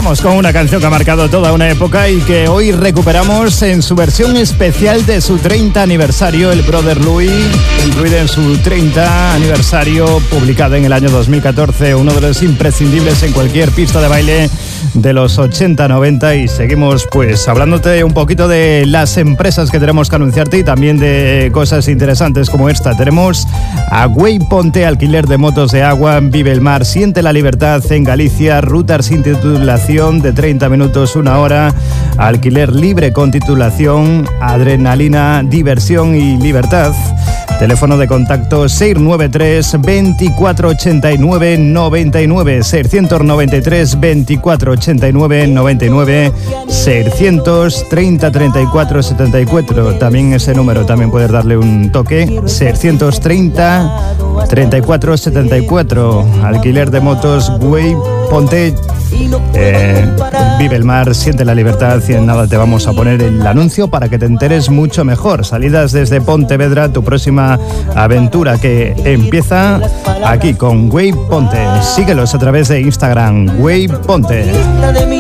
Vamos con una canción que ha marcado toda una época y que hoy recuperamos en su versión especial de su 30 aniversario, el Brother Louie, incluida en su 30 aniversario, publicada en el año 2014, uno de los imprescindibles en cualquier pista de baile de los 80-90. Y seguimos pues hablándote un poquito de las empresas que tenemos que anunciarte y también de cosas interesantes como esta. Tenemos a Wayponte, alquiler de motos de agua, vive el mar, siente la libertad en Galicia, rutas sin titulación de 30 minutos, 1 hora, alquiler libre con titulación, adrenalina, diversión y libertad. Teléfono de contacto 693 24 89 99, 693 24 89 99, 630 34 74. También ese número también puedes darle un toque, 630 34 74. Alquiler de motos Wayponte. Vive el mar, siente la libertad y en nada te vamos a poner el anuncio para que te enteres mucho mejor. Salidas desde Pontevedra, tu próxima aventura que empieza aquí con Wayponte. Síguelos a través de Instagram, Wayponte.